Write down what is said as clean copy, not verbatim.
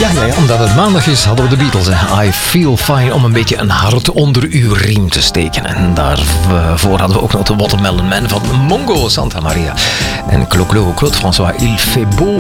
Ja, omdat het maandag is, hadden we de Beatles. Hè. I Feel Fine, om een beetje een hart onder uw riem te steken. En daarvoor hadden we ook nog de Watermelon Man van Mongo Santa Maria. En Clo-Clo, Claude François, Il fait beau